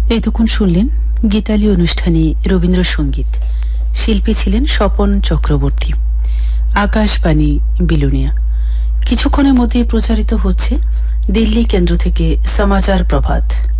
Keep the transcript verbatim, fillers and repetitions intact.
এতক্ষণ শুনলেন গীতালি অনুষ্ঠানে রবীন্দ্রসঙ্গীত। শিল্পী ছিলেন স্বপন চক্রবর্তী। আকাশবাণী বিলুনিয়া। কিছুক্ষণের মধ্যে প্রচারিত হচ্ছে দিল্লি কেন্দ্র থেকে সমাচার প্রভাত।